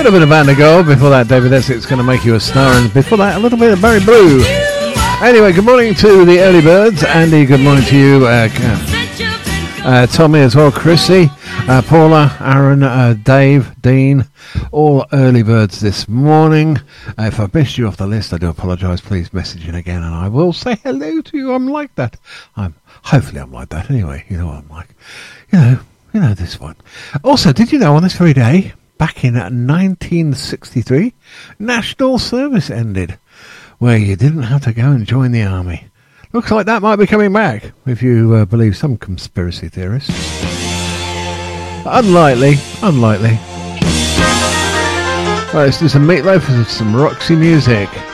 little bit of Van der Gold. Before that, David Essex, Going to Make You a Star. And before that, a little bit of Barry Blue. Anyway, good morning to the early birds. Andy, good morning to you. Tommy as well, Chrissy, Paula, Aaron, Dave, Dean, all early birds this morning. If I've missed you off the list, I do apologise. Please message in again and I will say hello to you. I'm like that. Hopefully I'm like that anyway. You know what I'm like. You know this one. Also, did you know on this very day, back in 1963, national service ended, where you didn't have to go and join the army. Looks like that might be coming back, if you believe some conspiracy theorists. Unlikely. Right, let's do some Meatloaf and some Roxy music.